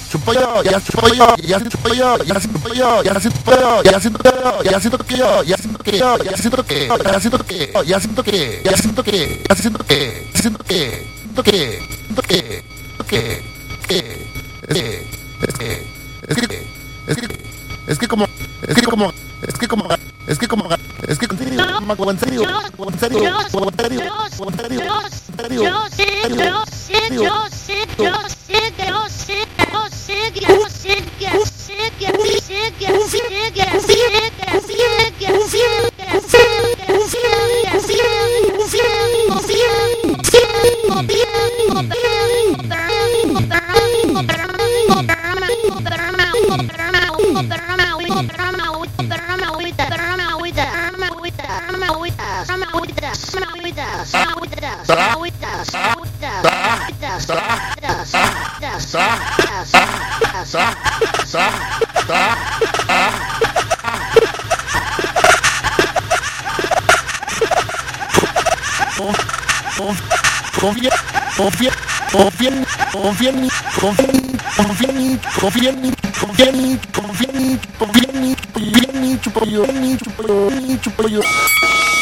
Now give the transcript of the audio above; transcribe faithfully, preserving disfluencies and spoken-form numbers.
chupo yo, ya chupo yo, ya chupo yo, ya chupo yo, ya chupo yo, ya siento yo, ya siento que yo, ya siento que yo, ya siento que, ya siento que, ya siento que, ya siento que, ya siento que, siento que, siento que, siento que, que, que, es que, es que, es que, es que como, es que como, es que como, es que como, es que en serio, en serio, en serio, en serio, en serio, yo sé, yo sé, yo sé, yo sé, yo sé, yo sé, yo sé, yo sé, yo sé, yo sé, yo sé, yo sé, yo Confía, confía, confía, confía en mí, confía en mí, confía en mí, confía en mí, confía en mí, confía en mí, confía en mí, confía en mí, chupo yo, chupo yo, chupo yo.